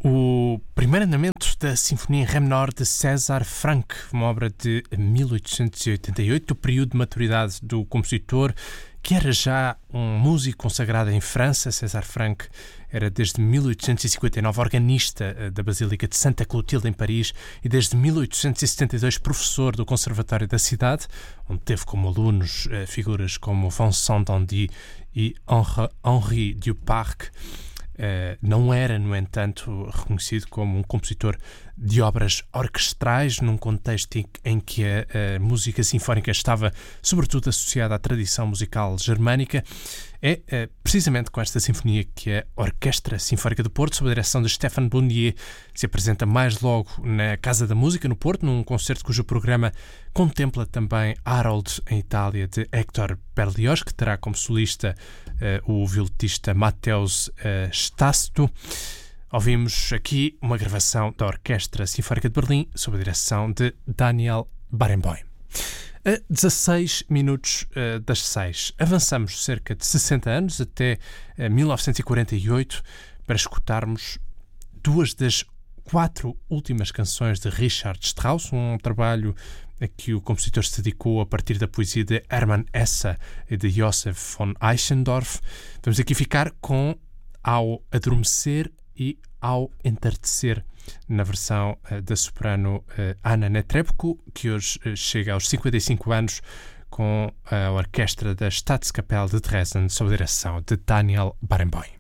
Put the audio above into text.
O primeiro andamento da Sinfonia em Ré menor de César Franck, uma obra de 1888, o período de maturidade do compositor, que era já um músico consagrado em França. César Franck era desde 1859 organista da Basílica de Santa Clotilde em Paris e desde 1872 professor do Conservatório da cidade, onde teve como alunos figuras como Vincent d'Indy e Henri Duparc. Não era, no entanto, reconhecido como um compositor de obras orquestrais, num contexto em que a música sinfónica estava sobretudo associada à tradição musical germânica. É precisamente com esta sinfonia que a Orquestra Sinfónica do Porto, sob a direção de Stéphane Bonnier, se apresenta mais logo na Casa da Música, no Porto, num concerto cujo programa contempla também Harold, em Itália, de Hector Berlioz, que terá como solista o violetista Mateusz Stasto. Ouvimos aqui uma gravação da Orquestra Sinfónica de Berlim, sob a direção de Daniel Barenboim. A 16 minutos das 6, avançamos cerca de 60 anos, até 1948, para escutarmos duas das 4 últimas canções de Richard Strauss, um trabalho a que o compositor se dedicou a partir da poesia de Hermann Hesse e de Joseph von Eichendorff. Vamos aqui ficar com Ao Adormecer e Ao Entardecer, na versão da soprano Anna Netrebko, que hoje chega aos 55 anos, com a orquestra da Staatskapelle de Dresden, sob a direção de Daniel Barenboim.